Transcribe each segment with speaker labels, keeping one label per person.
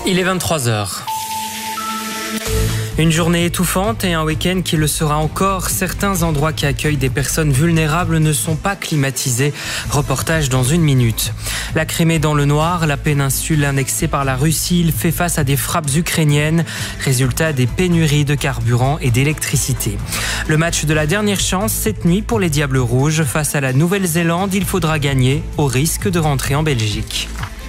Speaker 1: Il est 23h. Une journée étouffante et un week-end qui le sera encore. Certains endroits qui accueillent des personnes vulnérables ne sont pas climatisés. Reportage dans une minute. La Crimée dans le noir, la péninsule annexée par la Russie, fait face à des frappes ukrainiennes. Résultat des pénuries de carburant et d'électricité. Le match de la dernière chance cette nuit pour les Diables Rouges. Face à la Nouvelle-Zélande, il faudra gagner au risque de rentrer en Belgique.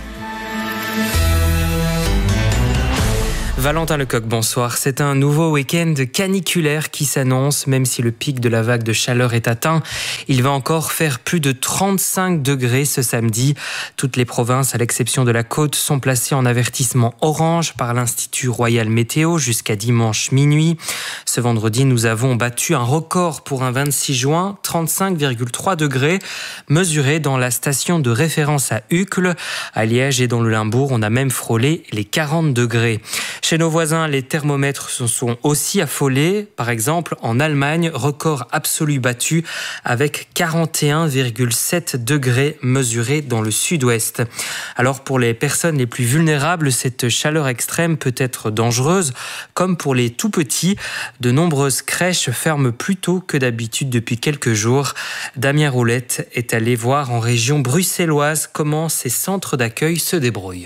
Speaker 1: Valentin Lecoq, bonsoir. C'est un nouveau week-end caniculaire qui s'annonce, même si le pic de la vague de chaleur est atteint. Il va encore faire plus de 35 degrés ce samedi. Toutes les provinces, à l'exception de la côte, sont placées en avertissement orange par l'Institut Royal Météo jusqu'à dimanche minuit. Ce vendredi, nous avons battu un record pour un 26 juin, 35,3 degrés, mesuré dans la station de référence à Uccle. À Liège et dans le Limbourg, on a même frôlé les 40 degrés. Chez nos voisins, les thermomètres se sont aussi affolés. Par exemple, en Allemagne, record absolu battu avec 41,7 degrés mesurés dans le sud-ouest. Alors pour les personnes les plus vulnérables, cette chaleur extrême peut être dangereuse, comme pour les tout-petits. De nombreuses crèches ferment plus tôt que d'habitude depuis quelques jours. Damien Roulette est allé voir en région bruxelloise comment ces centres d'accueil se débrouillent.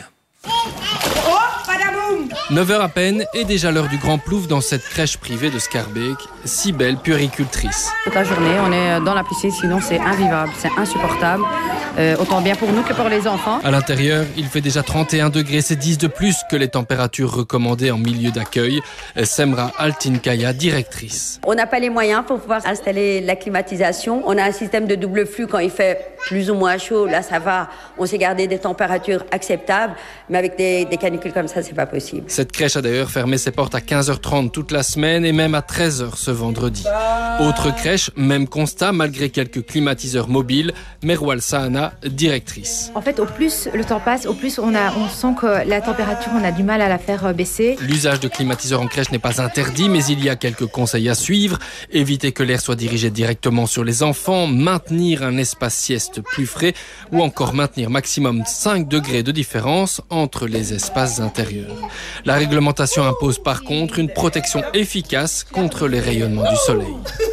Speaker 2: 9h à peine et déjà l'heure du grand plouf dans cette crèche privée de Schaerbeek. Cybèle, puéricultrice.
Speaker 3: Toute la journée, on est dans la piscine, sinon c'est invivable, c'est insupportable. Autant bien pour nous que pour les enfants.
Speaker 2: À l'intérieur, il fait déjà 31 degrés, c'est 10 de plus que les températures recommandées en milieu d'accueil. Semra Altinkaya, directrice.
Speaker 4: On n'a pas les moyens pour pouvoir installer la climatisation. On a un système de double flux quand il fait plus ou moins chaud. Là, ça va. On s'est gardé des températures acceptables, mais avec des canicules comme ça, c'est pas possible.
Speaker 2: Cette crèche a d'ailleurs fermé ses portes à 15h30 toute la semaine et même à 13h ce vendredi. Autre crèche, même constat, malgré quelques climatiseurs mobiles. Merwal Sahana, directrice.
Speaker 5: En fait, au plus le temps passe, au plus on sent que la température, on a du mal à la faire baisser.
Speaker 2: L'usage de climatiseurs en crèche n'est pas interdit, mais il y a quelques conseils à suivre. Éviter que l'air soit dirigé directement sur les enfants, maintenir un espace sieste plus frais ou encore maintenir maximum 5 degrés de différence entre les espaces intérieurs. La réglementation impose par contre une protection efficace contre les rayonnements du soleil.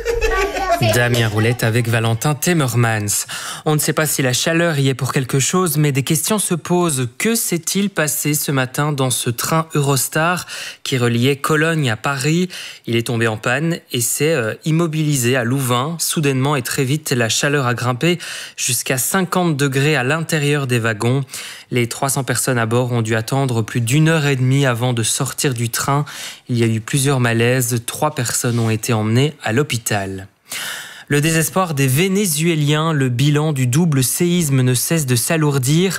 Speaker 1: Damien Roulette avec Valentin Temmermans. On ne sait pas si la chaleur y est pour quelque chose, mais des questions se posent. Que s'est-il passé ce matin dans ce train Eurostar qui reliait Cologne à Paris ? Il est tombé en panne et s'est immobilisé à Louvain. Soudainement et très vite, la chaleur a grimpé jusqu'à 50 degrés à l'intérieur des wagons. Les 300 personnes à bord ont dû attendre plus d'1h30 avant de sortir du train. Il y a eu plusieurs malaises. 3 personnes ont été emmenées à l'hôpital. Le désespoir des Vénézuéliens, le bilan du double séisme ne cesse de s'alourdir.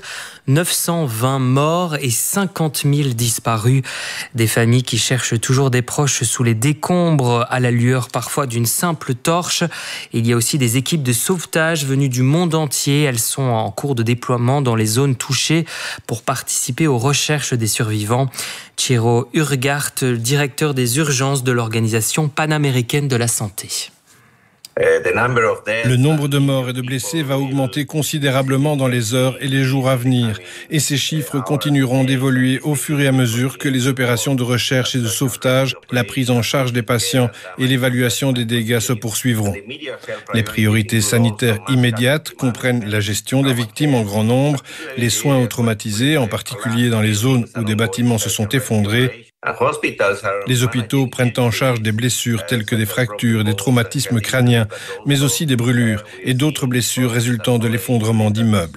Speaker 1: 920 morts et 50 000 disparus. Des familles qui cherchent toujours des proches sous les décombres à la lueur parfois d'une simple torche. Il y a aussi des équipes de sauvetage venues du monde entier. Elles sont en cours de déploiement dans les zones touchées pour participer aux recherches des survivants. Chiro Urgart, directeur des urgences de l'Organisation panaméricaine de la santé.
Speaker 6: Le nombre de morts et de blessés va augmenter considérablement dans les heures et les jours à venir. Et ces chiffres continueront d'évoluer au fur et à mesure que les opérations de recherche et de sauvetage, la prise en charge des patients et l'évaluation des dégâts se poursuivront. Les priorités sanitaires immédiates comprennent la gestion des victimes en grand nombre, les soins aux traumatisés, en particulier dans les zones où des bâtiments se sont effondrés. Les hôpitaux prennent en charge des blessures telles que des fractures, des traumatismes crâniens, mais aussi des brûlures et d'autres blessures résultant de l'effondrement d'immeubles.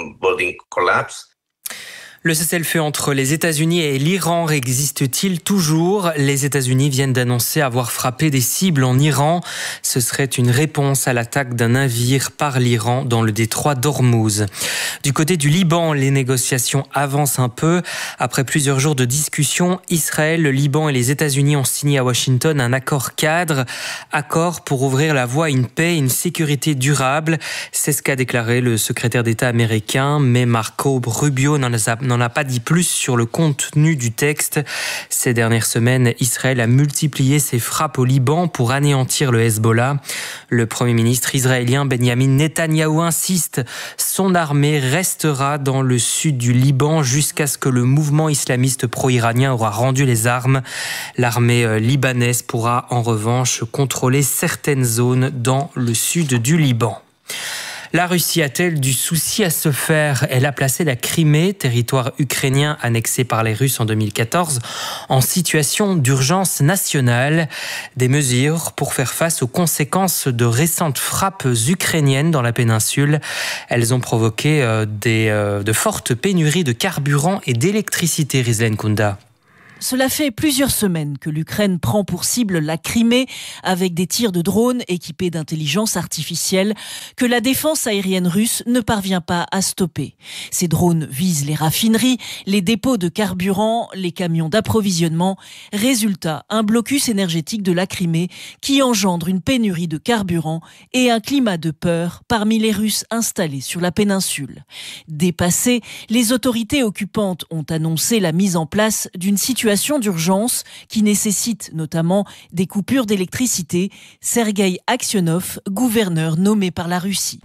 Speaker 1: Le cessez-le-feu entre les États-Unis et l'Iran existe-t-il toujours ? Les États-Unis viennent d'annoncer avoir frappé des cibles en Iran. Ce serait une réponse à l'attaque d'un navire par l'Iran dans le détroit d'Ormuz. Du côté du Liban, les négociations avancent un peu. Après plusieurs jours de discussions, Israël, le Liban et les États-Unis ont signé à Washington un accord cadre. Accord pour ouvrir la voie à une paix et une sécurité durable. C'est ce qu'a déclaré le secrétaire d'État américain, mais Marco Rubio n'en n'en a pas dit plus sur le contenu du texte. Ces dernières semaines, Israël a multiplié ses frappes au Liban pour anéantir le Hezbollah. Le Premier ministre israélien Benjamin Netanyahou insiste, son armée restera dans le sud du Liban jusqu'à ce que le mouvement islamiste pro-iranien aura rendu les armes. L'armée libanaise pourra en revanche contrôler certaines zones dans le sud du Liban. La Russie a-t-elle du souci à se faire ? Elle a placé la Crimée, territoire ukrainien annexé par les Russes en 2014, en situation d'urgence nationale. Des mesures pour faire face aux conséquences de récentes frappes ukrainiennes dans la péninsule. Elles ont provoqué de fortes pénuries de carburant et d'électricité, Rizlen Kunda.
Speaker 7: Cela fait plusieurs semaines que l'Ukraine prend pour cible la Crimée avec des tirs de drones équipés d'intelligence artificielle que la défense aérienne russe ne parvient pas à stopper. Ces drones visent les raffineries, les dépôts de carburant, les camions d'approvisionnement. Résultat, un blocus énergétique de la Crimée qui engendre une pénurie de carburant et un climat de peur parmi les Russes installés sur la péninsule. Dépassées, les autorités occupantes ont annoncé la mise en place d'une situation d'urgence qui nécessite notamment des coupures d'électricité. Sergueï Aksionov, gouverneur nommé par la Russie.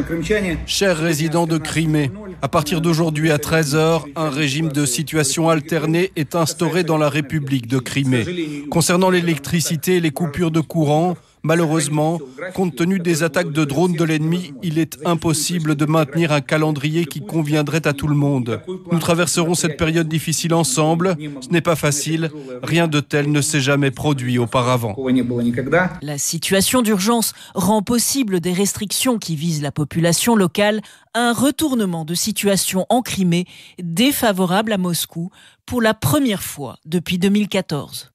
Speaker 8: Chers résidents de Crimée, à partir d'aujourd'hui à 13h, un régime de situation alternée est instauré dans la République de Crimée. Concernant l'électricité et les coupures de courant, malheureusement, compte tenu des attaques de drones de l'ennemi, il est impossible de maintenir un calendrier qui conviendrait à tout le monde. Nous traverserons cette période difficile ensemble. Ce n'est pas facile. Rien de tel ne s'est jamais produit auparavant.
Speaker 7: La situation d'urgence rend possible des restrictions qui visent la population locale. Un retournement de situation en Crimée défavorable à Moscou pour la première fois depuis 2014.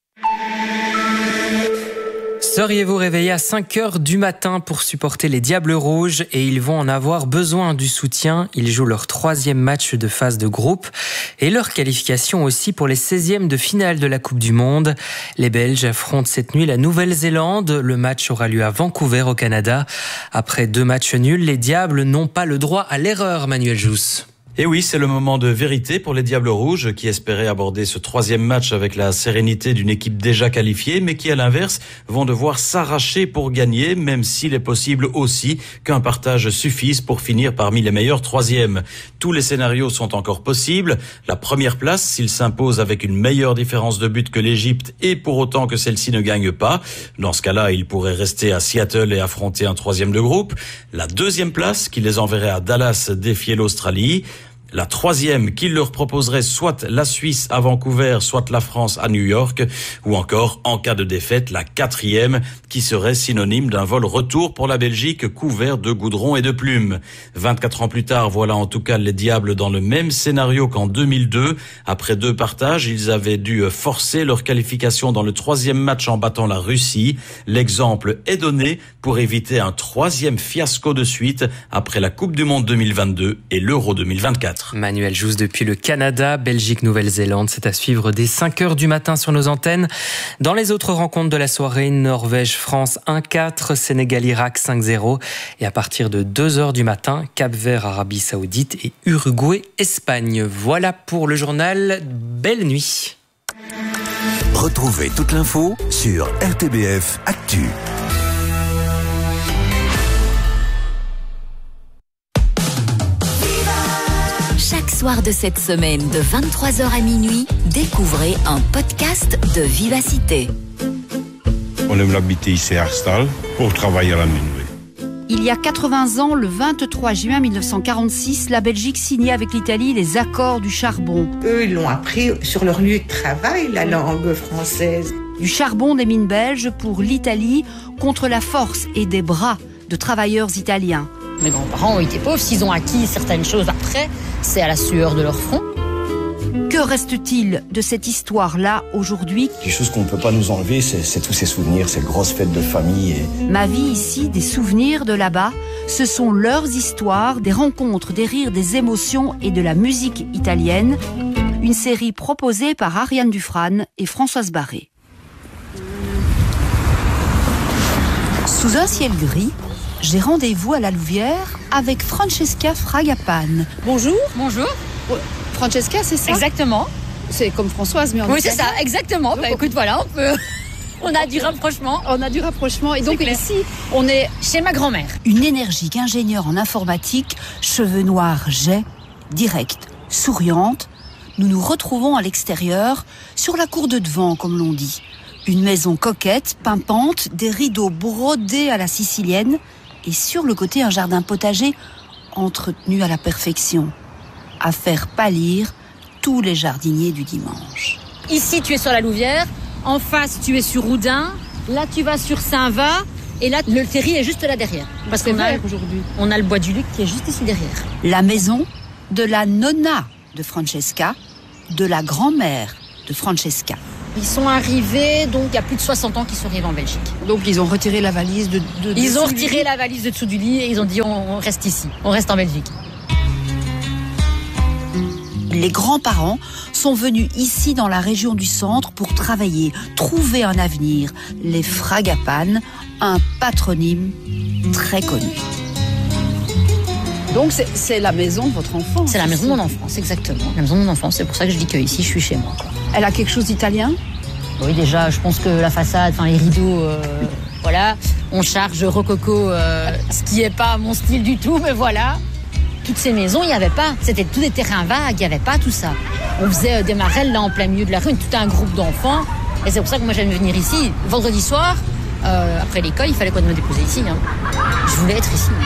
Speaker 1: Seriez-vous réveillé à 5h du matin pour supporter les Diables Rouges et ils vont en avoir besoin du soutien. Ils jouent leur 3e match de phase de groupe et leur qualification aussi pour les 16e de finale de la Coupe du Monde. Les Belges affrontent cette nuit la Nouvelle-Zélande. Le match aura lieu à Vancouver au Canada. Après 2 matchs nuls, les Diables n'ont pas le droit à l'erreur, Manuel Jousse.
Speaker 9: Et oui, c'est le moment de vérité pour les Diables Rouges qui espéraient aborder ce 3e match avec la sérénité d'une équipe déjà qualifiée, mais qui à l'inverse vont devoir s'arracher pour gagner, même s'il est possible aussi qu'un partage suffise pour finir parmi les meilleurs 3e. Tous les scénarios sont encore possibles. La première place, s'il s'impose avec une meilleure différence de but que l'Égypte et pour autant que celle-ci ne gagne pas. Dans ce cas-là, ils pourraient rester à Seattle et affronter un 3e de groupe. La 2e place, qui les enverrait à Dallas défier l'Australie. La 3e qui leur proposerait soit la Suisse à Vancouver, soit la France à New York, ou encore, en cas de défaite, la 4e qui serait synonyme d'un vol retour pour la Belgique couvert de goudron et de plumes. 24 ans plus tard, voilà en tout cas les Diables dans le même scénario qu'en 2002. Après 2 partages, ils avaient dû forcer leur qualification dans le 3e match en battant la Russie. L'exemple est donné pour éviter un 3e fiasco de suite après la Coupe du Monde 2022 et l'Euro 2024.
Speaker 1: Manuel Jousse depuis le Canada, Belgique, Nouvelle-Zélande. C'est à suivre dès 5h du matin sur nos antennes. Dans les autres rencontres de la soirée, Norvège-France 1-4, Sénégal-Irak 5-0. Et à partir de 2h du matin, Cap-Vert, Arabie Saoudite et Uruguay-Espagne. Voilà pour le journal. Belle nuit.
Speaker 10: Retrouvez toute l'info sur RTBF Actu.
Speaker 11: Chaque soir de cette semaine, de 23h à minuit, découvrez un podcast de Vivacité.
Speaker 12: On aime l'habiter ici à Arstal pour travailler à la minuit.
Speaker 13: Il y a 80 ans, le 23 juin 1946, la Belgique signait avec l'Italie les accords du charbon.
Speaker 14: Eux, ils l'ont appris sur leur lieu de travail, la langue française.
Speaker 13: Du charbon des mines belges pour l'Italie contre la force et des bras de travailleurs italiens.
Speaker 15: Mes grands-parents ont été pauvres, s'ils ont acquis certaines choses après, c'est à la sueur de leur front.
Speaker 13: Que reste-t-il de cette histoire-là aujourd'hui ?
Speaker 16: Quelque chose qu'on ne peut pas nous enlever, c'est tous ces souvenirs, ces grosses fêtes de famille.
Speaker 13: Ma vie ici, des souvenirs de là-bas, ce sont leurs histoires, des rencontres, des rires, des émotions et de la musique italienne. Une série proposée par Ariane Dufrane et Françoise Barré. Sous un ciel gris, j'ai rendez-vous à la Louvière avec Francesca Fragapane.
Speaker 17: Bonjour. Bonjour.
Speaker 13: Francesca, c'est ça?
Speaker 15: Exactement.
Speaker 13: C'est comme Françoise, mais en
Speaker 15: Oui,
Speaker 13: italien.
Speaker 15: c'est ça, exactement. Bah, écoute, voilà, on a du rapprochement.
Speaker 13: On a du rapprochement. Et donc ici, on est
Speaker 15: chez ma grand-mère.
Speaker 13: Une énergique ingénieure en informatique, cheveux noirs jais, directe, souriante. Nous nous retrouvons à l'extérieur, sur la cour de devant, comme l'on dit. Une maison coquette, pimpante, des rideaux brodés à la sicilienne et sur le côté un jardin potager entretenu à la perfection, à faire pâlir tous les jardiniers du dimanche.
Speaker 15: Ici, tu es sur la Louvière, en face, tu es sur Houdin, là, tu vas sur Saint-Va, et là, le terri est juste là derrière. Parce qu'on a
Speaker 13: aujourd'hui.
Speaker 15: On a le bois du Luc qui est juste ici derrière.
Speaker 13: La maison de la nonna de Francesca, de la grand-mère de Francesca.
Speaker 15: Ils sont arrivés, donc il y a plus de 60 ans qu'ils sont arrivés en Belgique.
Speaker 13: Donc ils ont retiré la valise de
Speaker 15: Ils ont retiré la valise de dessous du lit et ils ont dit on reste ici, on reste en Belgique.
Speaker 13: Les grands-parents sont venus ici dans la région du centre pour travailler, trouver un avenir. Les Fragapanes, un patronyme très connu. Donc c'est la maison de votre enfance.
Speaker 15: C'est la maison de mon enfance, exactement. La maison de mon enfance, c'est pour ça que je dis que ici je suis chez moi.
Speaker 13: Elle a quelque chose d'italien ?
Speaker 15: Oui, déjà, je pense que la façade, les rideaux, voilà. On charge rococo, ce qui n'est pas mon style du tout, mais voilà. Toutes ces maisons, il n'y avait pas. C'était tous des terrains vagues, il n'y avait pas tout ça. On faisait des marelles là en plein milieu de la rue, tout un groupe d'enfants. Et c'est pour ça que moi j'aime venir ici. Vendredi soir, après l'école, il fallait qu'on me dépose ici. Hein. Je voulais être ici.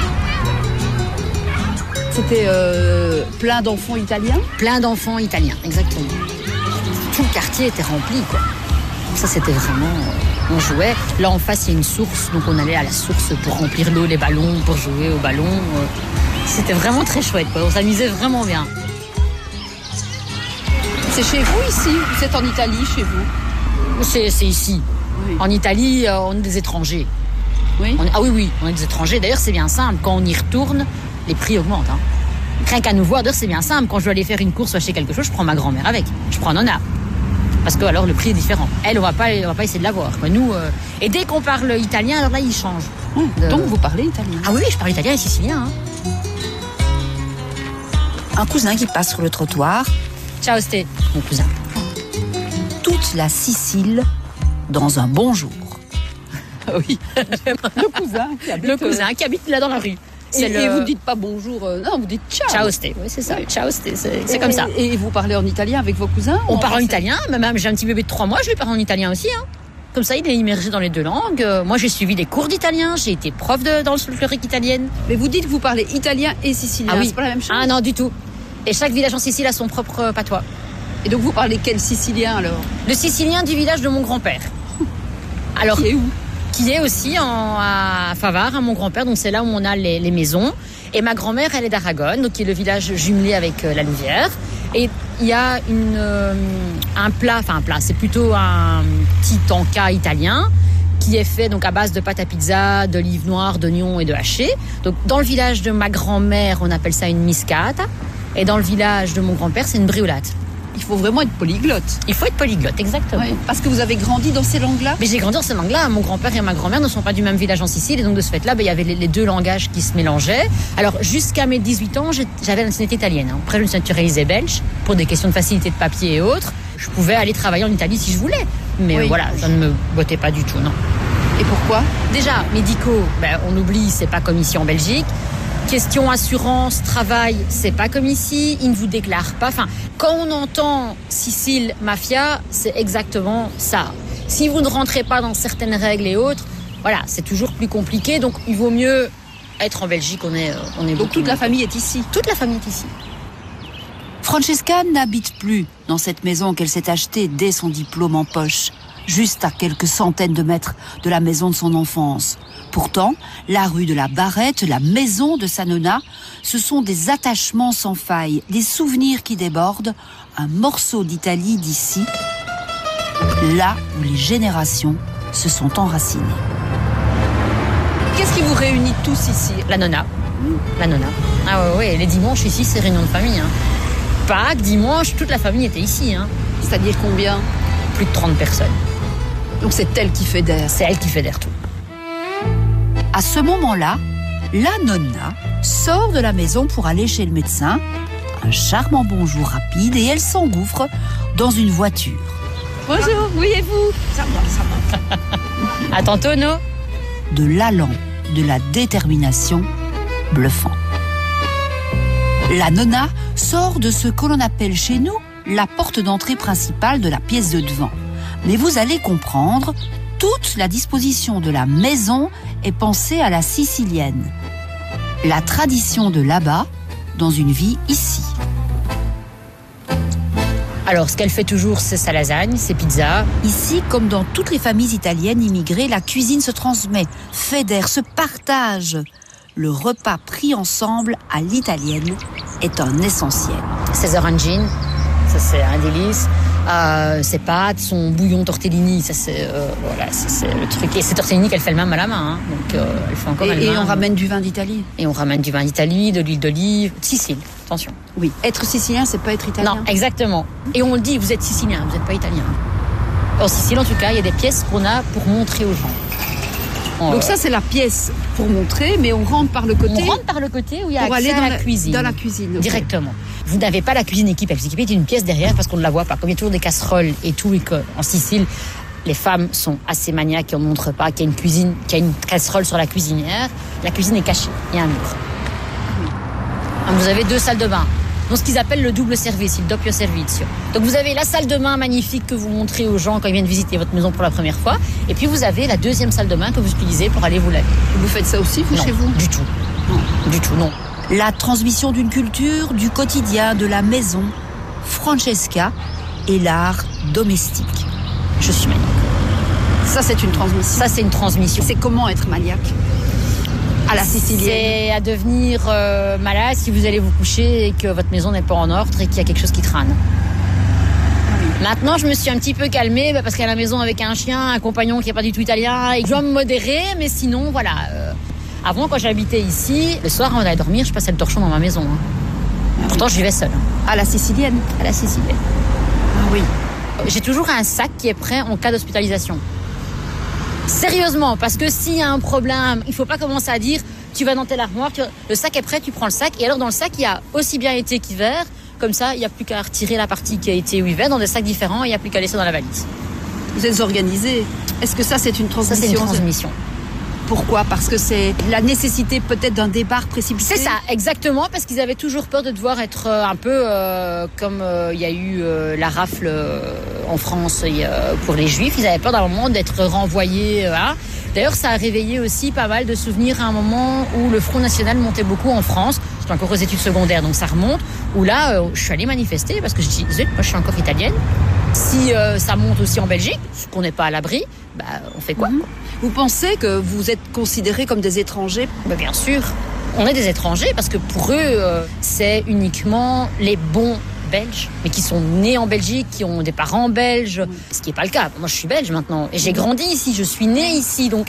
Speaker 13: C'était plein d'enfants italiens ?
Speaker 15: Plein d'enfants italiens, exactement. Tout le quartier était rempli, quoi. Ça, c'était vraiment... on jouait. Là, en face, il y a une source, donc on allait à la source pour remplir l'eau, les ballons, pour jouer au ballon. C'était vraiment très chouette, quoi. On s'amusait vraiment bien.
Speaker 13: C'est chez vous, ici ? Vous êtes en Italie, chez vous ?
Speaker 15: C'est ici. Oui. En Italie, on est des étrangers.
Speaker 13: Oui ?
Speaker 15: Oui, on est des étrangers. D'ailleurs, c'est bien simple. Quand on y retourne, les prix augmentent. Hein. Rien qu'à nous voir, d'ailleurs, c'est bien simple. Quand je dois aller faire une course ou acheter quelque chose, je prends ma grand-mère avec. Je prends Nonna. Parce que alors le prix est différent. Elle, on va pas essayer de l'avoir. Nous, et dès qu'on parle italien, alors là, il change.
Speaker 13: Donc vous parlez italien ?
Speaker 15: Ah oui, je parle italien et sicilien. Hein.
Speaker 13: Un cousin qui passe sur le trottoir.
Speaker 15: Ciao, Sté, mon cousin.
Speaker 13: Toute la Sicile dans un bonjour.
Speaker 15: Ah oui. Le cousin qui habite là dans la rue.
Speaker 13: Et vous dites pas bonjour, non, vous dites ciao.
Speaker 15: Ciao, Sté, oui, c'est ça. Oui. Ciao, Sté, c'est comme ça.
Speaker 13: Et vous parlez en italien avec vos cousins ?
Speaker 15: On parle en italien, même j'ai un petit bébé de 3 mois, je lui parle en italien aussi. Hein. Comme ça, il est immergé dans les 2 langues. Moi, j'ai suivi des cours d'italien, j'ai été prof dans le folklorique italienne.
Speaker 13: Mais vous dites que vous parlez italien et sicilien,
Speaker 15: oui.
Speaker 13: C'est pas la même chose ?
Speaker 15: Ah non, du tout. Et chaque village en Sicile a son propre patois.
Speaker 13: Et donc vous parlez quel sicilien alors ?
Speaker 15: Le sicilien du village de mon grand-père. Alors,
Speaker 13: qui est où ?
Speaker 15: Qui est aussi à Favare, à mon grand-père, donc c'est là où on a les maisons. Et ma grand-mère, elle est d'Aragon, donc qui est le village jumelé avec la Louvière. Et il y a un plat, c'est plutôt un petit tanka italien qui est fait donc à base de pâte à pizza, d'olives noires, d'oignons et de haché. Donc dans le village de ma grand-mère, on appelle ça une miscata. Et dans le village de mon grand-père, c'est une briolate.
Speaker 13: Il faut vraiment être polyglotte.
Speaker 15: Il faut être polyglotte, exactement.
Speaker 13: Oui, parce que vous avez grandi dans ces langues-là ?
Speaker 15: Mais j'ai grandi dans ces langues-là. Mon grand-père et ma grand-mère ne sont pas du même village en Sicile. Et donc, de ce fait-là, il y avait les 2 langages qui se mélangeaient. Alors, jusqu'à mes 18 ans, j'avais la nationalité italienne. Hein. Après, je me suis naturalisée belge pour des questions de facilité de papier et autres. Je pouvais aller travailler en Italie si je voulais. Mais voilà, ça ne me bottait pas du tout, non.
Speaker 13: Et pourquoi ?
Speaker 15: Déjà, médicaux, on oublie, c'est pas comme ici en Belgique. Question assurance, travail, c'est pas comme ici, ils ne vous déclarent pas. Quand on entend Sicile, mafia, c'est exactement ça. Si vous ne rentrez pas dans certaines règles et autres, voilà, c'est toujours plus compliqué. Donc, il vaut mieux être en Belgique, on est
Speaker 13: donc toute la famille est ici ?
Speaker 15: Toute la famille est ici.
Speaker 13: Francesca n'habite plus dans cette maison qu'elle s'est achetée dès son diplôme en poche, juste à quelques centaines de mètres de la maison de son enfance. Pourtant, la rue de la Barrette, la maison de sa nonna, ce sont des attachements sans faille, des souvenirs qui débordent, un morceau d'Italie d'ici, là où les générations se sont enracinées. Qu'est-ce qui vous réunit tous ici ?
Speaker 15: La nonna. La nonna. Ah ouais, les dimanches ici, c'est réunion de famille. Hein. Pâques, dimanche, toute la famille était ici. Hein.
Speaker 13: C'est-à-dire combien ?
Speaker 15: Plus de 30 personnes.
Speaker 13: Donc c'est elle qui fédère ?
Speaker 15: C'est elle qui fédère tout.
Speaker 13: À ce moment-là, la nonna sort de la maison pour aller chez le médecin. un charmant bonjour rapide et elle s'engouffre dans une voiture.
Speaker 15: Bonjour, oui et vous? Ça va. À tantôt, no?
Speaker 13: De l'allant, de la détermination bluffant. La nonna sort de ce que l'on appelle chez nous la porte d'entrée principale de la pièce de devant. Mais vous allez comprendre, toute la disposition de la maison est pensée à la sicilienne. La tradition de là-bas dans une vie ici.
Speaker 15: Alors, ce qu'elle fait toujours, c'est sa lasagne, ses pizzas.
Speaker 13: Ici, comme dans toutes les familles italiennes immigrées, la cuisine se transmet, fédère, se partage. Le repas pris ensemble à l'italienne est un essentiel.
Speaker 15: Ses orangeines, ça c'est un délice. Ses pâtes, son bouillon tortellini, ça c'est le truc. Et ces tortellini qu'elle fait elle-même à la main, hein. Donc elle fait encore elle-même.
Speaker 13: Et on ramène du vin d'Italie.
Speaker 15: Et on ramène du vin d'Italie, de l'huile d'olive, de Sicile. Attention.
Speaker 13: Oui. Être sicilien, c'est pas être italien.
Speaker 15: Non, exactement. Et on le dit, vous êtes sicilien, vous n'êtes pas italien. En Sicile, en tout cas, il y a des pièces qu'on a pour montrer aux gens.
Speaker 13: Donc ça, c'est la pièce pour montrer, mais on rentre par le côté.
Speaker 15: On rentre par le côté où il y a
Speaker 13: pour
Speaker 15: accès
Speaker 13: aller
Speaker 15: à la cuisine.
Speaker 13: Dans la cuisine. Okay.
Speaker 15: Directement. Vous n'avez pas la cuisine équipée. La cuisine équipée est une pièce derrière parce qu'on ne la voit pas. Comme il y a toujours des casseroles et tout, et qu'en Sicile, les femmes sont assez maniaques et on ne montre pas qu'il y a une cuisine, qu'il y a une casserole sur la cuisinière. La cuisine est cachée. Il y a un mur. Vous avez 2 salles de bain. Donc ce qu'ils appellent le double service, il doppio servizio. Donc vous avez la salle de bain magnifique que vous montrez aux gens quand ils viennent visiter votre maison pour la première fois. Et puis vous avez la deuxième salle de bain que vous utilisez pour aller vous laver.
Speaker 13: Vous faites ça aussi, vous,
Speaker 15: non,
Speaker 13: chez vous?
Speaker 15: Du tout. Non. Du tout, non.
Speaker 13: La transmission d'une culture, du quotidien, de la maison, Francesca et l'art domestique.
Speaker 15: Je suis maniaque.
Speaker 13: Ça, c'est une transmission.
Speaker 15: Ça, c'est une transmission.
Speaker 13: C'est comment être maniaque? À la sicilienne.
Speaker 15: C'est à devenir malade si vous allez vous coucher et que votre maison n'est pas en ordre et qu'il y a quelque chose qui trâne. Maintenant, je me suis un petit peu calmée parce qu'à la maison avec un chien, un compagnon qui n'est pas du tout italien, et je dois me modérer, mais sinon, voilà. Avant, quand j'habitais ici, le soir, avant d'aller dormir, je passais le torchon dans ma maison. Pourtant, je vivais seule.
Speaker 13: À la sicilienne?
Speaker 15: À la sicilienne.
Speaker 13: Ah oui.
Speaker 15: J'ai toujours un sac qui est prêt en cas d'hospitalisation. Sérieusement, parce que s'il y a un problème, il ne faut pas commencer à dire tu vas dans telle armoire, le sac est prêt, tu prends le sac. Et alors dans le sac, il y a aussi bien été qu'hiver. Comme ça, il n'y a plus qu'à retirer la partie qui a été hiver dans des sacs différents et il n'y a plus qu'à laisser dans la valise.
Speaker 13: Vous êtes organisé. Est-ce que ça, c'est une transmission?
Speaker 15: Ça, c'est une transmission.
Speaker 13: Pourquoi? Parce que c'est la nécessité peut-être d'un départ précipité?
Speaker 15: C'est ça, exactement, parce qu'ils avaient toujours peur de devoir être un peu comme il y a eu la rafle en France pour les Juifs. Ils avaient peur d'un moment d'être renvoyés. D'ailleurs, ça a réveillé aussi pas mal de souvenirs à un moment où le Front National montait beaucoup en France. J'étais encore aux études secondaires, donc ça remonte. Où là, je suis allée manifester parce que je disais, moi je suis encore italienne. Si ça monte aussi en Belgique, qu'on n'est pas à l'abri, on fait quoi?
Speaker 13: Vous pensez que vous êtes considérés comme des étrangers?
Speaker 15: Bien sûr, on est des étrangers parce que pour eux, c'est uniquement les bons Belges, mais qui sont nés en Belgique, qui ont des parents belges, ce qui n'est pas le cas. Moi, je suis belge maintenant et j'ai grandi ici, je suis née ici, donc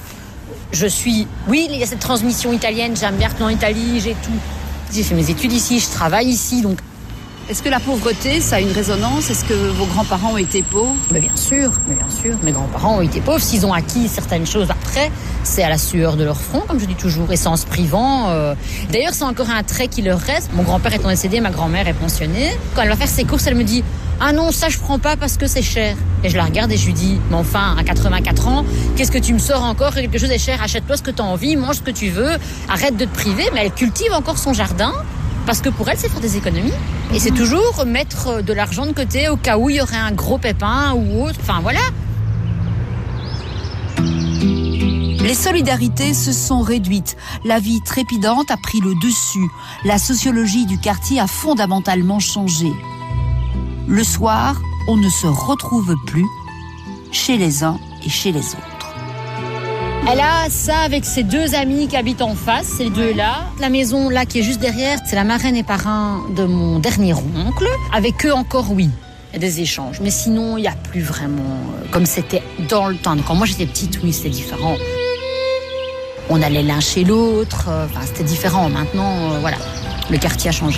Speaker 15: oui, il y a cette transmission italienne, j'aime bien retourner en Italie, j'ai fait mes études ici, je travaille ici, donc.
Speaker 13: Est-ce que la pauvreté, ça a une résonance? Est-ce que vos grands-parents ont été pauvres?
Speaker 15: Mais bien sûr. Mes grands-parents ont été pauvres. S'ils ont acquis certaines choses après, c'est à la sueur de leur front, comme je dis toujours, et c'est en se privant. D'ailleurs, c'est encore un trait qui leur reste. Mon grand-père étant décédé, ma grand-mère est pensionnée. Quand elle va faire ses courses, elle me dit « Ah non, ça je prends pas parce que c'est cher. » Et je la regarde et je lui dis « Mais enfin, à 84 ans, qu'est-ce que tu me sors encore? Quelque chose est cher, achète-toi ce que tu as envie, mange ce que tu veux, arrête de te priver. » Mais elle cultive encore son jardin. Parce que pour elle, c'est faire des économies. Et c'est toujours mettre de l'argent de côté au cas où il y aurait un gros pépin ou autre. Enfin, voilà.
Speaker 13: Les solidarités se sont réduites. La vie trépidante a pris le dessus. La sociologie du quartier a fondamentalement changé. Le soir, on ne se retrouve plus chez les uns et chez les autres.
Speaker 15: Elle a ça avec ses 2 amis qui habitent en face, ces 2-là. La maison là qui est juste derrière, c'est la marraine et parrain de mon dernier oncle. Avec eux encore, oui, il y a des échanges. Mais sinon, il n'y a plus vraiment comme c'était dans le temps. Quand moi j'étais petite, oui, c'était différent. On allait l'un chez l'autre, c'était différent. Maintenant, voilà, le quartier a changé.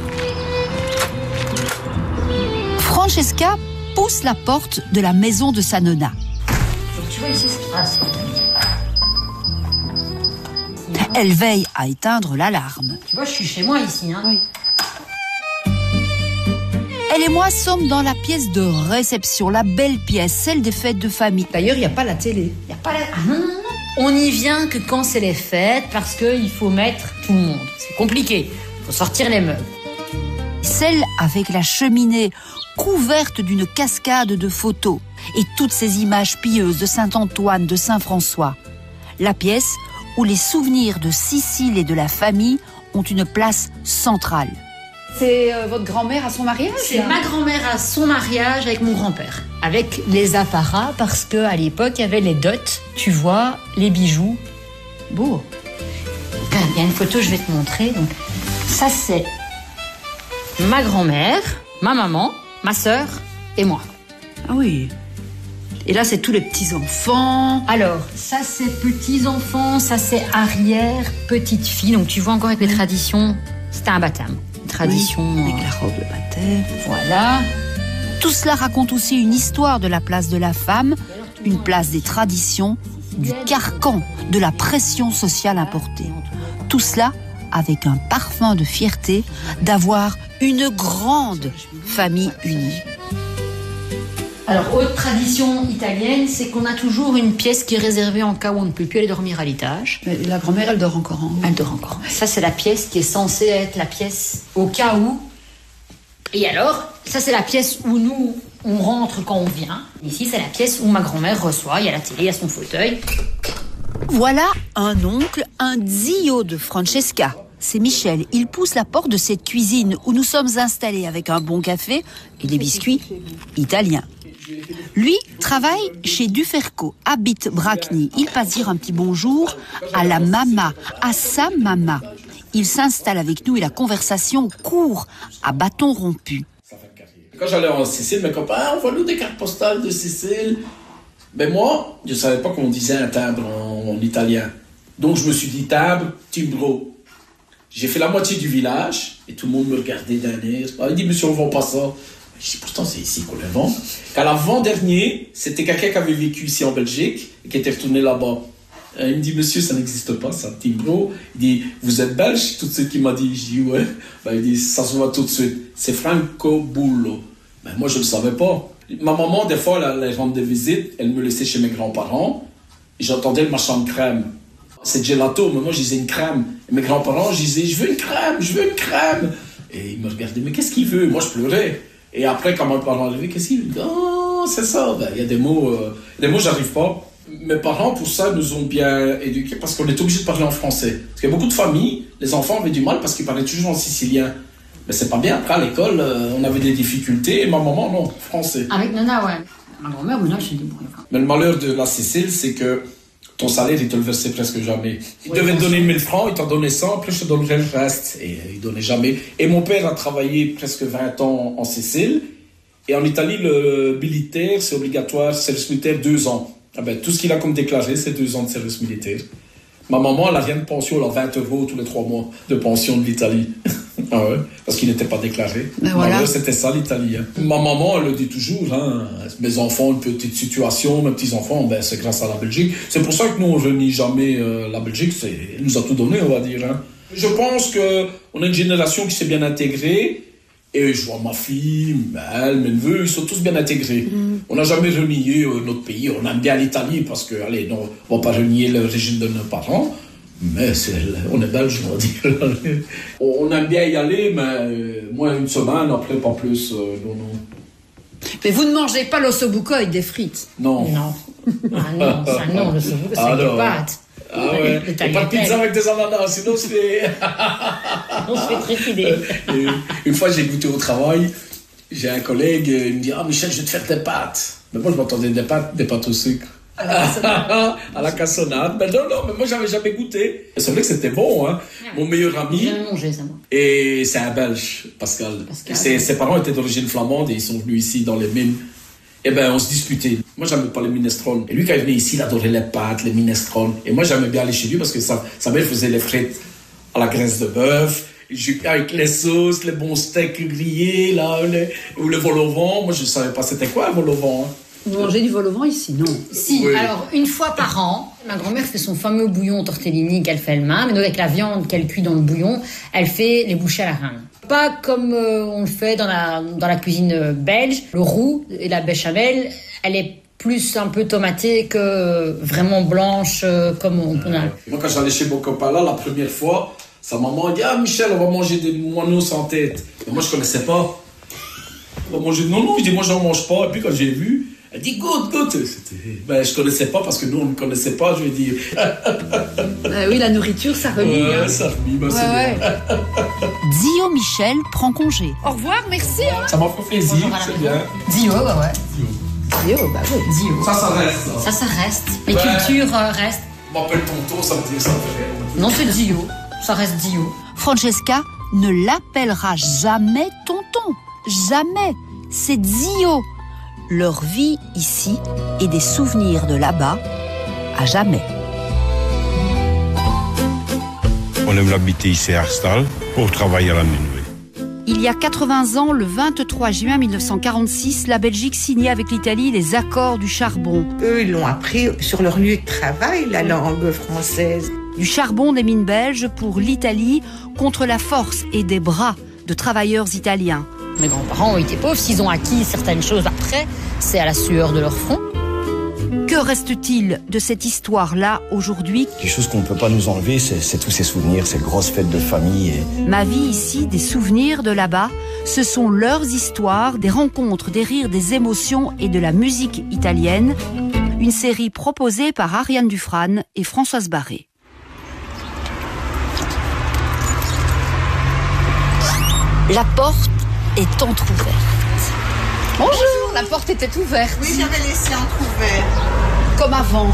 Speaker 13: Francesca pousse la porte de la maison de sa nonna.
Speaker 15: Donc tu vois ici,
Speaker 13: Elle veille à éteindre l'alarme.
Speaker 15: Tu vois, je suis chez moi ici. Hein.
Speaker 13: Oui. Elle et moi sommes dans la pièce de réception, la belle pièce, celle des fêtes de famille.
Speaker 15: D'ailleurs, il n'y a pas la télé. Il y a pas la... Ah non. On n'y vient que quand c'est les fêtes, parce qu'il faut mettre tout le monde. C'est compliqué. Il faut sortir les meubles.
Speaker 13: Celle avec la cheminée couverte d'une cascade de photos et toutes ces images pieuses de Saint-Antoine, de Saint-François. La pièce où les souvenirs de Sicile et de la famille ont une place centrale.
Speaker 17: C'est votre grand-mère à son mariage?
Speaker 15: C'est ma grand-mère à son mariage avec mon grand-père. Avec les apparats, parce qu'à l'époque, il y avait les dots, tu vois, les bijoux. Beau. Il y a une photo, je vais te montrer. Donc, ça, c'est ma grand-mère, ma maman, ma sœur et moi.
Speaker 17: Ah oui. Et là, c'est tous les petits-enfants.
Speaker 15: Alors, ça, c'est petits-enfants, ça, c'est arrière-petite-fille. Donc, tu vois encore avec les traditions, c'était un baptême. Tradition.
Speaker 17: Oui, avec la robe de baptême.
Speaker 15: Voilà.
Speaker 13: Tout cela raconte aussi une histoire de la place de la femme, une place des traditions, du carcan, de la pression sociale importée. Tout cela avec un parfum de fierté d'avoir une grande famille unie.
Speaker 15: Alors, autre tradition italienne, c'est qu'on a toujours une pièce qui est réservée en cas où on ne peut plus aller dormir à l'étage.
Speaker 17: Mais la grand-mère, elle dort encore.
Speaker 15: Elle dort encore. Ça, c'est la pièce qui est censée être la pièce au cas où. Et alors, ça, c'est la pièce où nous, on rentre quand on vient. Ici, c'est la pièce où ma grand-mère reçoit. Il y a la télé, il y a son fauteuil.
Speaker 13: Voilà un oncle, un zio de Francesca. C'est Michel. Il pousse la porte de cette cuisine où nous sommes installés avec un bon café et des biscuits italiens. Lui travaille chez Duferco, habite Bracni. Il passe dire un petit bonjour à la mama, à sa mama. Il s'installe avec nous et la conversation court à bâton rompu.
Speaker 18: Quand j'allais en Sicile, mes copains, envoie-nous des cartes postales de Sicile. Mais moi, je ne savais pas qu'on disait un timbre en italien. Donc je me suis dit timbre, timbro. J'ai fait la moitié du village et tout le monde me regardait d'un air. Il dit, monsieur, on ne vend pas ça. Je dis, pourtant, c'est ici qu'on le vend. Qu'à l'avant-dernier, c'était quelqu'un qui avait vécu ici en Belgique et qui était retourné là-bas. Il me dit, monsieur, ça n'existe pas, ça, timbro. Il dit, vous êtes belge? Tout de suite, il m'a dit, je dis, ouais. Il dit, ça se voit tout de suite. C'est franco-bullo. Moi, je ne le savais pas. Ma maman, des fois, elle rentre des visites, elle me laissait chez mes grands-parents et j'entendais le marchand de crème. C'est gelato, mais moi, je disais une crème. Et mes grands-parents, je disais, je veux une crème. Et ils me regardaient, mais qu'est-ce qu'il veut? Moi, je pleurais. Et après, quand mes parents arrivaient, qu'est-ce qu'il veut? Oh, c'est ça. Il y a des mots, j'arrive pas. Mes parents, pour ça, nous ont bien éduqués parce qu'on était obligés de parler en français. Parce qu'il y a beaucoup de familles, les enfants avaient du mal parce qu'ils parlaient toujours en sicilien. Mais c'est pas bien. Après, à l'école, on avait des difficultés. Et ma maman, non, français.
Speaker 15: Avec Nana, ouais. Ma grand-mère, Nana, je suis débrouillée.
Speaker 18: Mais le malheur de la Sicile, c'est que ton salaire, il te le versait presque jamais. Il devait te donner 1000 francs, il t'en donnait 100, après je te donnerais le reste. Et il donnait jamais. Et mon père a travaillé presque 20 ans en Sicile. Et en Italie, le militaire, c'est obligatoire, service militaire 2 ans. Tout ce qu'il a comme déclaré, c'est 2 ans de service militaire. Ma maman, elle a rien de pension, elle a 20 € tous les 3 mois de pension de l'Italie. Ah ouais, parce qu'il n'était pas déclaré. Voilà. C'était ça l'Italie. Ma maman, elle le dit toujours, mes enfants, une petite situation, mes petits-enfants, c'est grâce à la Belgique. C'est pour ça que nous, on ne renie jamais la Belgique, elle nous a tout donné, on va dire. Je pense qu'on a une génération qui s'est bien intégrée, et je vois ma fille, elle, mes neveux, ils sont tous bien intégrés. On n'a jamais renié notre pays, on aime bien l'Italie, parce que, allez, non, on ne va pas renier le régime de nos parents. Mais on est belge, on va dire. On aime bien y aller, mais moins une semaine, après pas plus, non.
Speaker 17: Mais vous ne mangez pas l'ossobuco avec des frites?
Speaker 18: Non.
Speaker 15: Ah non, ça non, l'ossobuco, c'est des pâtes.
Speaker 18: Ah ouais, et pas de pizza avec des ananas, sinon on se fait
Speaker 15: trépider.
Speaker 18: Une fois, j'ai goûté au travail, j'ai un collègue, il me dit « Ah, Michel, je vais te faire des pâtes. » Mais moi, je m'attendais des pâtes au sucre. À la cassonade. Mais non, mais moi j'avais jamais goûté. C'est vrai que c'était bon, hein. Mon meilleur ami.
Speaker 15: J'ai mangé ça, moi.
Speaker 18: Et c'est un Belge, Pascal. Ses parents étaient d'origine flamande et ils sont venus ici dans les mines. Et on se disputait. Moi j'aimais pas les minestrone. Et lui quand il venait ici, il adorait les pâtes, les minestrone. Et moi j'aimais bien aller chez lui parce que sa mère faisait les frites à la graisse de bœuf, avec les sauces, les bons steaks grillés, là, ou le vol au vent. Moi je savais pas c'était quoi un vol au vent, hein.
Speaker 17: Vous mangez du vol au vent ici, non?
Speaker 15: Si, oui. Alors une fois par an, ma grand-mère fait son fameux bouillon tortellini qu'elle fait elle-même, mais donc avec la viande qu'elle cuit dans le bouillon, elle fait les bouchées à la reine. Pas comme on le fait dans la cuisine belge. Le roux et la béchamel, elle est plus un peu tomatée que vraiment blanche comme on a.
Speaker 18: Moi, quand j'allais chez mon copain là, la première fois, sa maman dit « Ah, Michel, on va manger des moineaux sans tête. » Et moi, je connaissais pas. On va manger... Non, je dis « Moi, j'en mange pas. » Et puis, quand j'ai vu, elle dit « Goûte. » Je connaissais pas parce que nous, on ne connaissait pas, je vais dire.
Speaker 13: Oui, la nourriture, ça remue.
Speaker 18: Ouais, ça remue, c'est bien.
Speaker 13: Dio Michel prend congé.
Speaker 15: Au revoir, merci.
Speaker 18: Ça m'a fait plaisir, c'est bien.
Speaker 15: Dio, ouais.
Speaker 13: Dio, bah oui.
Speaker 15: Dio.
Speaker 18: Ça reste.
Speaker 15: Ça reste. Les cultures restent.
Speaker 18: On m'appelle tonton, ça me fait rien.
Speaker 15: Non, c'est Dio. Ça reste Dio.
Speaker 13: Francesca ne l'appellera jamais tonton. Jamais. C'est Dio. Leur vie ici et des souvenirs de là-bas à jamais.
Speaker 12: On aime l'habiter ici à Arstal pour travailler à la minuit.
Speaker 13: Il y a 80 ans, le 23 juin 1946, la Belgique signait avec l'Italie les accords du charbon.
Speaker 14: Eux, ils l'ont appris sur leur lieu de travail, la langue française.
Speaker 13: Du charbon des mines belges pour l'Italie contre la force et des bras de travailleurs italiens.
Speaker 15: Mes grands-parents ont été pauvres. S'ils ont acquis certaines choses après, c'est à la sueur de leur front.
Speaker 13: Que reste-t-il de cette histoire-là aujourd'hui ?
Speaker 16: Quelque chose qu'on ne peut pas nous enlever, c'est tous ces souvenirs, ces grosses fêtes de famille.
Speaker 13: Ma vie ici, des souvenirs de là-bas, ce sont leurs histoires, des rencontres, des rires, des émotions et de la musique italienne. Une série proposée par Ariane Dufresne et Françoise Barré. La porte est entrouverte.
Speaker 15: Bonjour, la porte était ouverte.
Speaker 14: Oui, j'avais laissé entrouvert.
Speaker 13: Comme avant.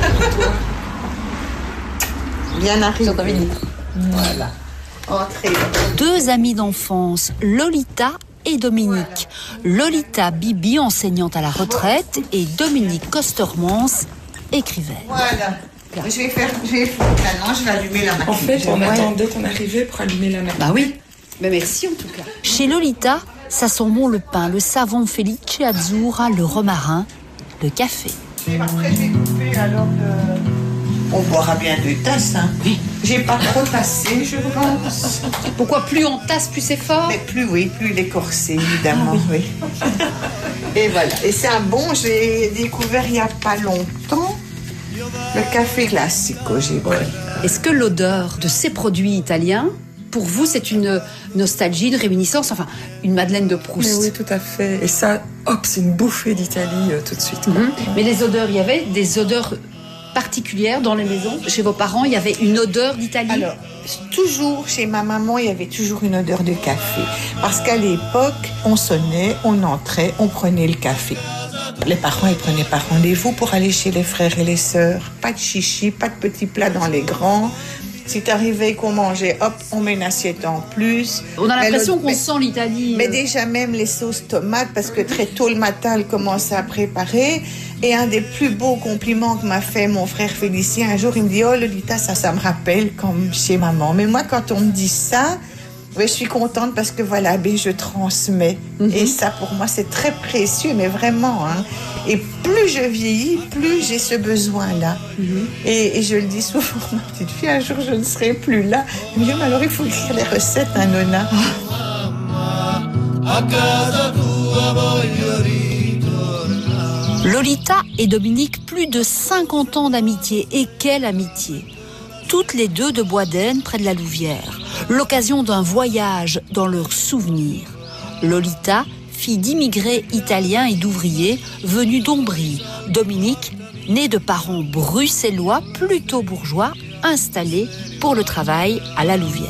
Speaker 14: Bien arrivé. Voilà. Entrez.
Speaker 13: Deux amies d'enfance, Lolita et Dominique. Lolita Bibi, enseignante à la retraite, et Dominique Kostermans, écrivaine.
Speaker 14: Voilà. Je vais allumer la machine.
Speaker 19: En fait, on attendait ton arrivée pour allumer la machine.
Speaker 13: Bah oui. Mais merci en tout cas. Chez Lolita, ça sent bon le pain, le savon Felice Azzurra, le romarin, le café.
Speaker 14: Après, je vais couper alors on boira bien 2 tasses, hein.
Speaker 13: Oui.
Speaker 14: J'ai pas trop tassé, je pense.
Speaker 13: Pourquoi plus on tasse, plus c'est fort ?
Speaker 14: Mais plus il est corsé, évidemment, oui. Et voilà. Et c'est un bon, j'ai découvert il y a pas longtemps, le café classique que j'ai pris.
Speaker 13: Est-ce que l'odeur de ces produits italiens, pour vous, c'est une nostalgie, une réminiscence, enfin, une Madeleine de Proust ?
Speaker 19: Mais oui, tout à fait. Et ça, hop, c'est une bouffée d'Italie tout de suite.
Speaker 13: Mais les odeurs, il y avait des odeurs particulières dans les maisons. Chez vos parents, il y avait une odeur d'Italie ?
Speaker 14: Alors, toujours, chez ma maman, il y avait toujours une odeur de café. Parce qu'à l'époque, on sonnait, on entrait, on prenait le café. Les parents, ils prenaient pas rendez-vous pour aller chez les frères et les sœurs. Pas de chichi, pas de petits plats dans les grands. Si t'arrivais qu'on mangeait, hop, on met une assiette en plus.
Speaker 13: On a l'impression qu'on sent l'Italie.
Speaker 14: Mais déjà même les sauces tomates, parce que très tôt le matin, elle commençait à préparer. Et un des plus beaux compliments que m'a fait mon frère Félicien, un jour, il me dit « Oh, Lolita, ça me rappelle comme chez maman. » Mais moi, quand on me dit ça, je suis contente parce que voilà, je transmets. Et ça, pour moi, c'est très précieux, mais vraiment. Hein. Et plus je vieillis, plus j'ai ce besoin-là. Et je le dis souvent, ma petite fille, un jour, je ne serai plus là. Elle me dit, mais alors, il faut écrire les recettes, hein, Nona.
Speaker 13: Lolita et Dominique, plus de 50 ans d'amitié. Et quelle amitié! Toutes les deux de Boisdaine, près de la Louvière. L'occasion d'un voyage dans leurs souvenirs. Lolita, fille d'immigrés italiens et d'ouvriers, venue d'Ombrie. Dominique, né de parents bruxellois, plutôt bourgeois, installés pour le travail à la Louvière.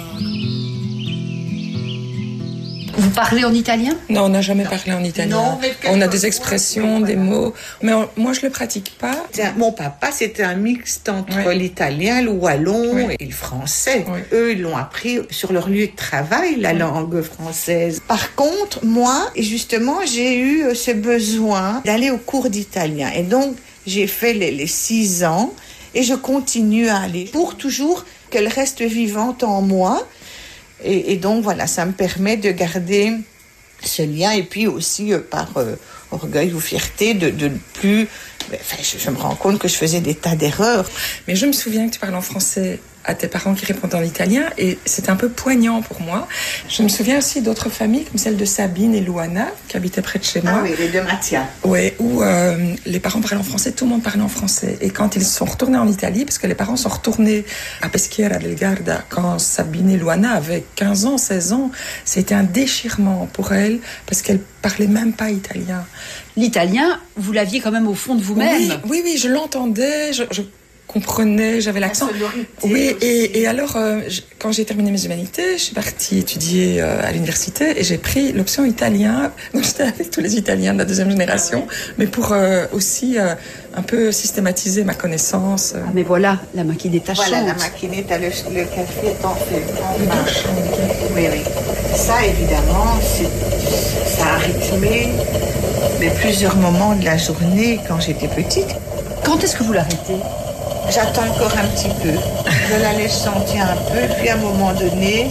Speaker 13: Vous parlez en italien ?
Speaker 19: Non, on n'a jamais parlé en italien. Non, on a des expressions, des mots, mais moi je le pratique pas.
Speaker 14: Mon papa, c'était un mixte entre l'italien, le wallon et le français. Eux, ils l'ont appris sur leur lieu de travail, la langue française. Par contre, moi, justement, j'ai eu ce besoin d'aller au cours d'italien. Et donc, j'ai fait les 6 ans et je continue à aller pour toujours qu'elle reste vivante en moi. Et donc, voilà, ça me permet de garder ce lien et puis aussi par orgueil ou fierté de ne plus... Enfin, je me rends compte que je faisais des tas d'erreurs.
Speaker 19: Mais je me souviens que tu parles en français à tes parents qui répondent en italien et c'est un peu poignant pour moi. Je me souviens aussi d'autres familles comme celle de Sabine et Luana qui habitaient près de chez moi.
Speaker 14: Ah oui, les deux Mattia.
Speaker 19: Oui, où les parents parlaient en français, tout le monde parlait en français. Et quand ils sont retournés en Italie, parce que les parents sont retournés à Peschiera del Garda quand Sabine et Luana avaient 15 ans, 16 ans, c'était un déchirement pour elles parce qu'elles parlaient même pas italien.
Speaker 13: L'italien, vous l'aviez quand même au fond de vous-même.
Speaker 19: Oui, je l'entendais, je comprenais, j'avais l'accent. Oui, et alors, quand j'ai terminé mes humanités, je suis partie étudier à l'université et j'ai pris l'option italien. Donc j'étais avec tous les Italiens de la deuxième génération, mais pour aussi un peu systématiser ma connaissance.
Speaker 13: Mais voilà, la maquinetta chante.
Speaker 14: Voilà, la maquinetta, le café est en marche. Oui. Ça, évidemment, ça a rythmé plusieurs moments de la journée quand j'étais petite.
Speaker 13: Quand est-ce que vous l'arrêtez ?
Speaker 14: J'attends encore un petit peu. Je la laisse sentir un peu, puis à un moment donné,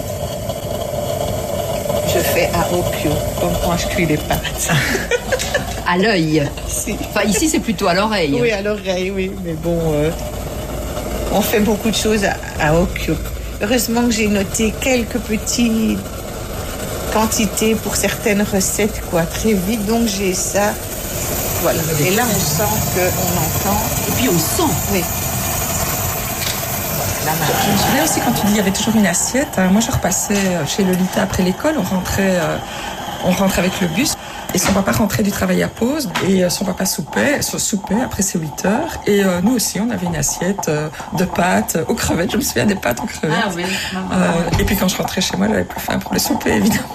Speaker 14: je fais à occhio, comme quand je cuis les pâtes.
Speaker 13: À l'œil. Enfin, ici, c'est plutôt à l'oreille.
Speaker 14: Oui, à l'oreille, oui. Mais bon, on fait beaucoup de choses à occhio. Heureusement que j'ai noté quelques petites quantités pour certaines recettes, très vite. Donc, j'ai ça. Voilà. Et là, on sent qu'on entend.
Speaker 13: Et puis, on sent.
Speaker 14: Oui.
Speaker 19: Je me souviens aussi quand tu dis qu'il y avait toujours une assiette. Moi, je repassais chez Lolita après l'école. On rentrait avec le bus. Et son papa rentrait du travail à pause. Et son papa soupait après ses 8 heures. Et nous aussi, on avait une assiette de pâtes aux crevettes. Je me souviens des pâtes aux crevettes.
Speaker 13: Ah oui.
Speaker 19: Et puis quand je rentrais chez moi, j'avais plus faim pour le souper, évidemment.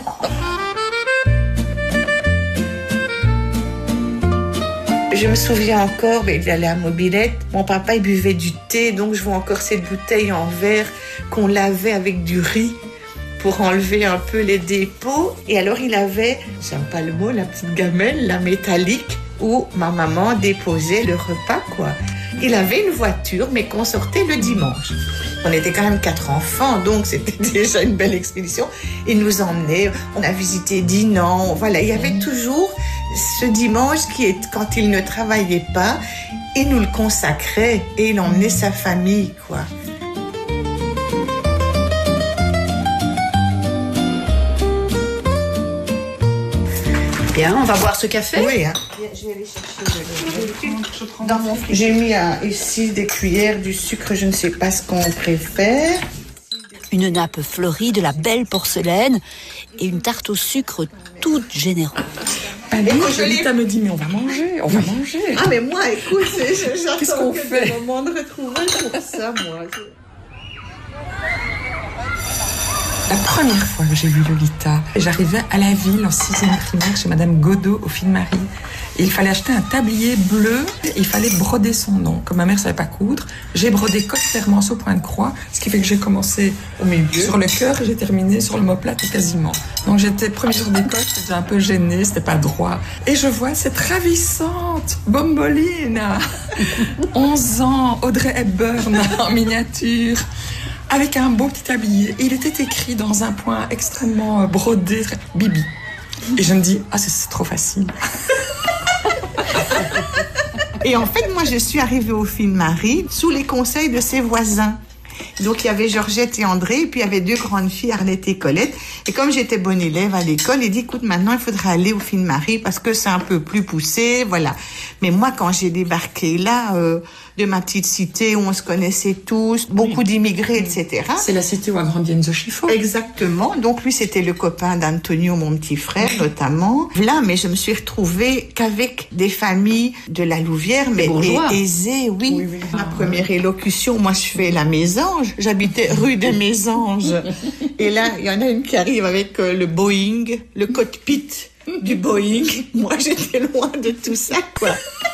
Speaker 14: Je me souviens encore, il allait à Mobilette. Mon papa, il buvait du thé, donc je vois encore cette bouteille en verre qu'on lavait avec du riz pour enlever un peu les dépôts. Et alors, il avait, j'aime pas le mot, la petite gamelle, la métallique, où ma maman déposait le repas, Il avait une voiture, mais qu'on sortait le dimanche. On était quand même 4 enfants, donc c'était déjà une belle expédition. Il nous emmenait, on a visité Dinan, voilà. Il y avait toujours ce dimanche qui est, quand il ne travaillait pas, il nous le consacrait et il emmenait sa famille,
Speaker 13: Bien, on va boire ce café.
Speaker 14: Oui, je vais aller chercher j'ai mis ici des cuillères, du sucre, je ne sais pas ce qu'on préfère.
Speaker 13: Une nappe fleurie, de la belle porcelaine et une tarte au sucre toute généreuse.
Speaker 19: Lolita me dit, mais on va manger.
Speaker 14: Ah, mais moi, écoute, j'attends
Speaker 19: Qu'est-ce qu'on fait
Speaker 14: le moment de retrouver pour ça, moi.
Speaker 19: La première fois que j'ai vu Lolita, j'arrivais à la ville en 6e primaire chez Madame Godot au Film-Marie. Et il fallait acheter un tablier bleu et il fallait broder son nom. Comme ma mère ne savait pas coudre, j'ai brodé costèrement au point de croix, ce qui fait que j'ai commencé au milieu, sur le cœur et j'ai terminé sur l'omoplate quasiment. Donc j'étais premier jour d'école, j'étais déjà un peu gênée, c'était pas droit. Et je vois cette ravissante Bombolina, 11 ans, Audrey Hepburn en miniature, avec un beau petit tablier. Et il était écrit dans un point extrêmement brodé, Bibi. Et je me dis, c'est trop facile.
Speaker 14: Et en fait, moi, je suis arrivée au Film-Marie sous les conseils de ses voisins. Donc, il y avait Georgette et André, et puis il y avait 2 grandes filles, Arlette et Colette. Et comme j'étais bonne élève à l'école, il dit, écoute, maintenant, il faudra aller au Film-Marie parce que c'est un peu plus poussé, voilà. Mais moi, quand j'ai débarqué là, de ma petite cité où on se connaissait tous, beaucoup d'immigrés, etc.
Speaker 19: C'est la cité où a grandi Enzo Schifo.
Speaker 14: Exactement. Donc, lui, c'était le copain d'Antonio, mon petit frère, notamment. Là, mais je me suis retrouvée qu'avec des familles de la Louvière, mais aisées, oui. Ma première élocution, moi, je fais la Mésange. J'habitais rue des Mésanges. Et là, il y en a une qui arrive avec le Boeing, le cockpit du Boeing. Moi, j'étais loin de tout ça,